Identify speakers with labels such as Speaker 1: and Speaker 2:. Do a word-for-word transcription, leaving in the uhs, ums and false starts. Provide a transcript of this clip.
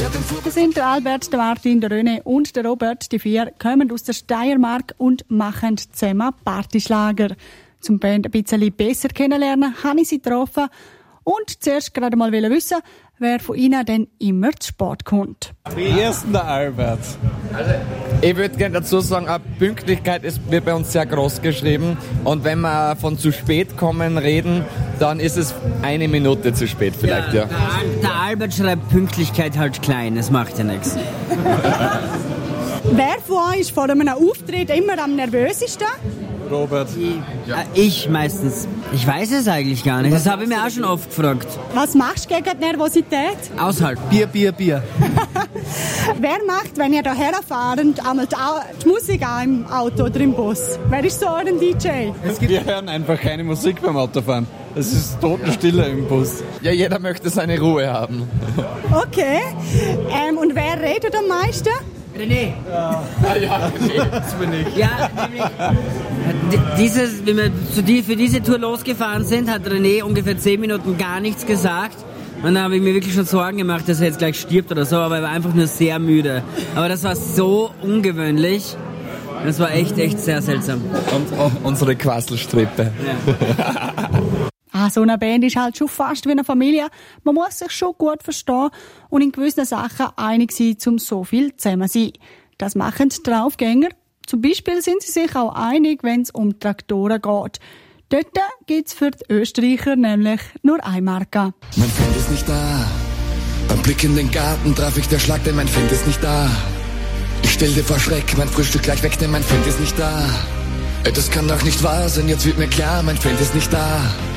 Speaker 1: Das sind der Albert, der Martin, der René und der Robert. Die vier kommen aus der Steiermark und machen zusammen Partyschlager. Zum Band ein bisschen besser kennenlernen, habe ich sie getroffen und zuerst gerade mal wissen, wer von ihnen denn immer zu spät kommt.
Speaker 2: Wer ist denn der Albert?
Speaker 3: Also, ich würde gerne dazu sagen, Pünktlichkeit ist, wird bei uns sehr groß geschrieben. Und wenn wir von zu spät kommen reden, dann ist es eine Minute zu spät vielleicht, ja. ja.
Speaker 4: Der, Al- der Albert schreibt Pünktlichkeit halt klein, das macht ja nichts.
Speaker 1: Wer von euch ist vor einem Auftritt immer am nervösesten?
Speaker 2: Robert.
Speaker 4: Ja. Ich meistens. Ich weiß es eigentlich gar nicht. Das habe ich mir auch schon oft gefragt.
Speaker 1: Was machst du gegen die Nervosität?
Speaker 4: Aushalten.
Speaker 2: Bier, Bier, Bier.
Speaker 1: Wer macht, wenn ihr hierher fahrt, einmal die, Au- die Musik an im Auto oder im Bus? Wer ist so euer D J?
Speaker 2: Wir hören einfach keine Musik beim Autofahren. Es ist Totenstille im Bus.
Speaker 3: Ja, jeder möchte seine Ruhe haben.
Speaker 1: Okay. Ähm, und wer redet am meisten?
Speaker 4: René.
Speaker 3: Ja, ah, ja René, das bin ich.
Speaker 4: Ja, nämlich. Dieses, wie wir zu die, für diese Tour losgefahren sind, hat René ungefähr zehn Minuten gar nichts gesagt. Und da habe ich mir wirklich schon Sorgen gemacht, dass er jetzt gleich stirbt oder so, aber er war einfach nur sehr müde. Aber das war so ungewöhnlich. Das war echt, echt sehr seltsam.
Speaker 3: Und oh, unsere Quasselstrippe.
Speaker 4: Ja.
Speaker 1: Ah, so eine Band ist halt schon fast wie eine Familie. Man muss sich schon gut verstehen und in gewissen Sachen einig sein, um so viel zusammen zu sein. Das machen die Draufgänger. Zum Beispiel sind sie sich auch einig, wenn es um Traktoren geht. Dort gibt's für die Österreicher nämlich nur eine Marke.
Speaker 5: Mein Freund ist nicht da. Beim Blick in den Garten traf ich der Schlag, denn mein Freund ist nicht da. Ich stell dir vor Schreck, mein Frühstück gleich weg, denn mein Freund ist nicht da. Das kann doch nicht wahr sein, jetzt wird mir klar, mein Freund ist nicht da.